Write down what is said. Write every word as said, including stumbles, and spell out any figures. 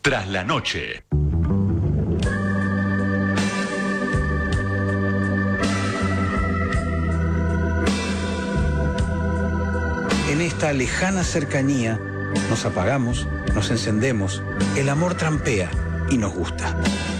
Tras la noche. En esta lejana cercanía nos apagamos, nos encendemos, el amor trampea y nos gusta.